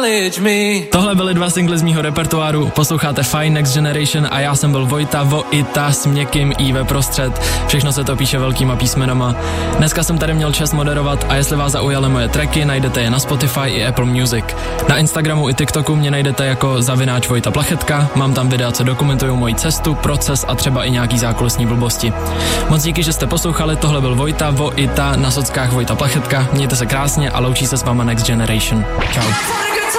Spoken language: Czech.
Tohle byly 2 singly z mýho repertoáru, posloucháte Fine Next Generation a já jsem byl Vojta, Vo-ita s měkkým i ve prostřed, všechno se to píše velkýma písmenama. Dneska jsem tady měl čas moderovat a jestli vás zaujaly moje tracky, najdete je na Spotify i Apple Music. Na Instagramu i TikToku mě najdete jako @Vojta Plachetka, mám tam videa, co dokumentují moji cestu, proces a třeba i nějaký zákulisní blbosti. Moc díky, že jste poslouchali, tohle byl Vojta, Vo-ita na sockách Vojta Plachetka, mějte se krásně a loučí se s váma Next Generation. Čau.